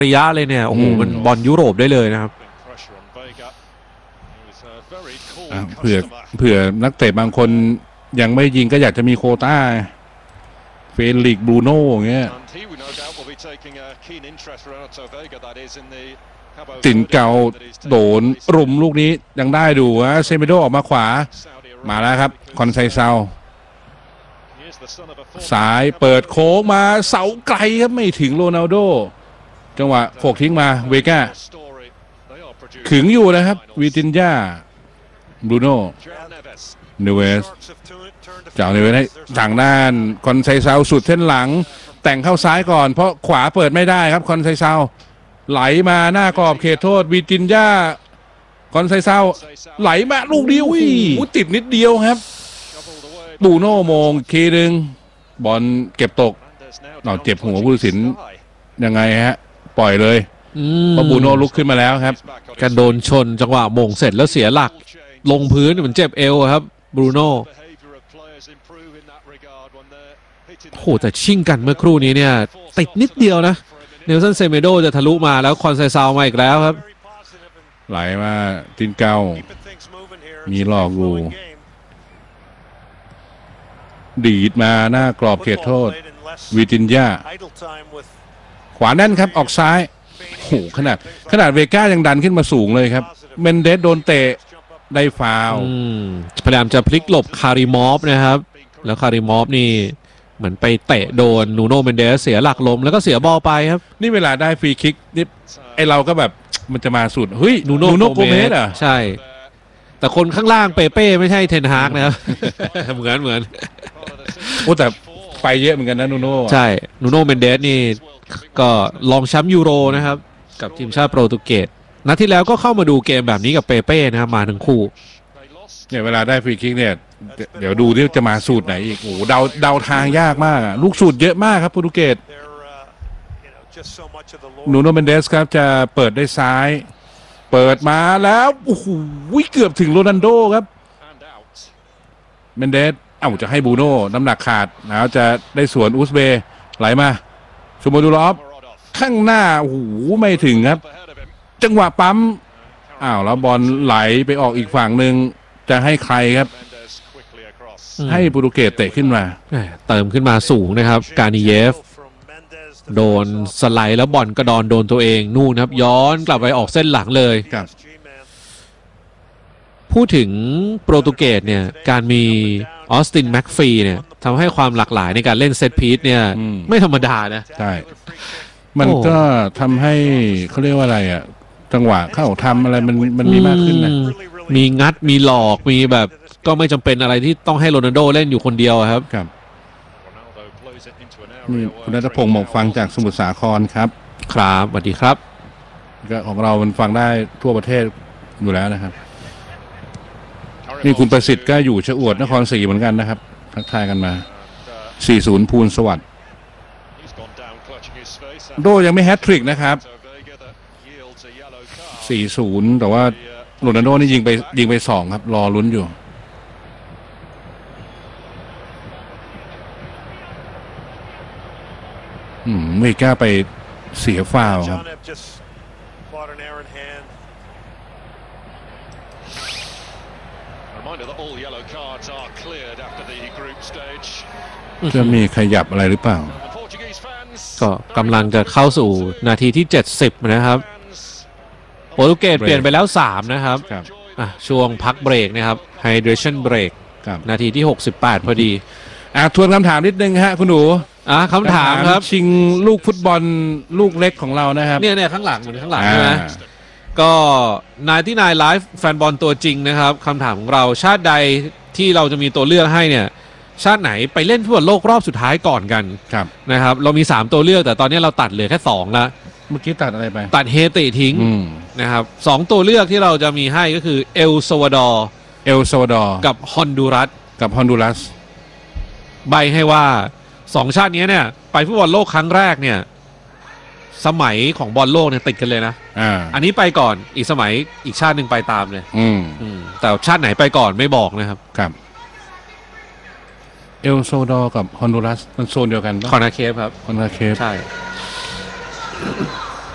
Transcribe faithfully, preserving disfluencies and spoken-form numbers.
ระยะเลยเนี่ยโอ้โหมันบอลยุโรปได้เลยนะครับเผื่อเผื่อนักเตะบางคนยังไม่ยิงก็อยากจะมีโควต้าเฟลิกซ์บรูโน่อย่างเงี้ยตินเกาโดนรุมลูกนี้ยังได้ดูว่าเซเมโดออกมาขวามาแล้วครับคอนไซเซาสายเปิดโค้งมาเสาไกลครับไม่ถึงโรนัลโดจังหวะโขกทิ้งมาเวก้าขึงอยู่นะครับวิตินญาบรูโน่เนเวสจากเนเวสให้ทางด้านคอนไซเซาสุดเส้นหลังแต่งเข้าซ้ายก่อนเพราะขวาเปิดไม่ได้ครับคอนไซเซาไหลมาหน้ากรอบเขตโทษวิตินญาคอนไซเซาไหลมาลูกเดียวติดนิดเดียวครับบรูโน่มงทีนึงบอลเก็บตกเราเจ็บหัวผู้ตัดสินยังไงฮะปล่อยเลยเพราะบรูโน่ลุกขึ้นมาแล้วครับกระโดนชนจังหวะมงเสร็จแล้วเสียหลักลงพื้นเหมือนเจ็บเอวครับบรูโน่โหแต่ชิ่งกันเมื่อครู่นี้เนี่ยติดนิดเดียวนะเนลสันเซเมโดจะทะลุมาแล้วคอนไซเซามาอีกแล้วครับไหลมาตินเกามีหลอกอยู่ดีดมาหน้ากรอบเขตโทษวิตินญาขวาแน่นครับออกซ้ายโหขนาดขนาดเวก้ายังดันขึ้นมาสูงเลยครับเมนเดสโดนเตะได้ฟาวล์พยายามจะพลิกหลบคาริมอฟนะครับแล้วคาริมอฟนี่เหมือนไปเตะโดนนูโนเมนเดสเสียหลักล้มแล้วก็เสียบอลไปครับนี่เวลาได้ฟรีคิกนี่ไอเราก็แบบมันจะมาสุดเฮ้ยนูโนโกเมสอ่ะใช่แต่คนข้างล่างเปเป้ไม่ใช่เทนฮากนะครับเหมือนเหมือนโอ้แต่ไปเยอะเหมือนกันนะนูโน่ใช่นูโนเมนเดสนี่ก็ลองแชมป์ยูโรนะครับกับทีมชาติโปรตุเกสนัดที่แล้วก็เข้ามาดูเกมแบบนี้กับเปเป้นะครับมาทั้งคู่เนี่ยเวลาได้ฟรีคิกเนี่ยเดี๋ยวดูที่จะมาสูตรไหนอีกโอ้เดาเดาทางยากมากลูกสูตรเยอะมากครับโปรตุเกสนูโนเมนเดสครับจะเปิดได้ซ้ายเปิดมาแล้วโอ้โหเกือบถึงโรนัลโดครับเมนเดสเอ้าจะให้บูโน่น้ำหนักขาดแล้วจะได้สวนอุซเบย์ไหลมาชูโมดูลอฟข้างหน้าโอ้โหไม่ถึงครับจังหวะปั๊มอ้าวแล้วบอลไหลไปออกอีกฝั่งหนึ่งจะให้ใครครับให้โปรตุเกสเตะขึ้นมาเติมขึ้นมาสูงนะครับกานิเยฟโดนสไลด์แล้วบอลกระดอนโดนตัวเองนู่นครับย้อนกลับไปออกเส้นหลังเลยครับพูดถึงโปรตุเกสเนี่ยการมีออสตินแม็กฟีเนี่ยทำให้ความหลากหลายในการเล่นเซตพีซเนี่ยไม่ธรรมดานะใช่มันก็ทำให้เขาเรียกว่าอะไรอ่ะจังหวะเข้าทำอะไรมันมันมีมากขึ้นนะมีงัดมีหลอกมีแบบก็ไม่จำเป็นอะไรที่ต้องให้โรนัลโดเล่นอยู่คนเดียวครับครับนี่คุณณัฐพงศ์หมกฟังจากสมุทรสาครครับครับสวัสดีครับก็ของเรามันฟังได้ทั่วประเทศอยู่แล้วนะครับนี่คุณประสิทธิ์ก็อยู่ชะอวดนครศรีเหมือนกันนะครับทักทายกันมาสี่ศูนย์พูนสวัสดิ์โดยังไม่แฮตทริกนะครับสี่ศูนย์แต่ว่าโรนัลโดนี่ยิงไปยิงไปสองครับรอลุ้นอยู่อืมไม่กล้าไปเสียฟาวล์ครับจะมีขยับอะไรหรือเปล่าก็กำลังจะเข้าสู่นาทีที่เจ็ดสิบนะครับโปรตุเกสเปลี่ยนไปแล้วสามนะครับอ่ะช่วงพักเบรกนะครับ Hydration Break นาทีที่หกสิบแปดพอดีอ่ะทวนคำถามนิดนึงฮะคุณหนูอ่ะคำถามครับชิงลูกฟุตบอลลูกเล็กของเรานะครับเนี่ยเนี่ยข้างหลังเหมือนข้างหลังใช่ไหมก็นายที่นายไลฟ์แฟนบอลตัวจริงนะครับคำถามของเราชาติใดที่เราจะมีตัวเลือกให้เนี่ยชาติไหนไปเล่นฟุตบอลโลกรอบสุดท้ายก่อนกันนะครับเรามีสามตัวเลือกแต่ตอนนี้เราตัดเหลือแค่สองแล้วเมื่อกี้ตัดอะไรไปตัดเฮติทิ้งนะครับสองตัวเลือกที่เราจะมีให้ก็คือเอลซัลวาดอร์เอลซัลวาดอร์กับฮอนดูรัสกับฮอนดูรัสใบให้ว่าสองชาตินี้เนี่ยไปฟุตบอลโลกครั้งแรกเนี่ยสมัยของบอลโลกเนี่ยติดกันเลยนะอ่าอันนี้ไปก่อนอีกสมัยอีกชาติหนึ่งไปตามเลยอืมอืมแต่ชาติไหนไปก่อนไม่บอกนะครับครับเอลซัลวาดอร์กับฮอนดูรัสมันโซนเดียวกันคอนาเคฟครับคอนาเคฟใช่